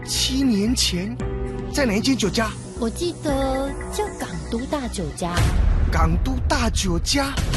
7年前，在哪一间酒家？ 我记得叫港都大酒家。 港都大酒家。